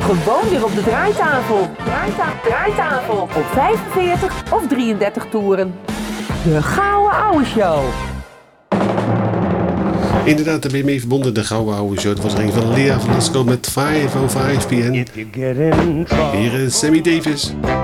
Gewoon weer op de draaitafel. Draaitafel. Op 45 of 33 toeren. De Gouden Ouwe Show. Inderdaad, daar ben je mee verbonden, de Gouden Ouwe Show. Dat was er een van Lea Velasco met 5:05 p.m. Hier is Sammy Davis.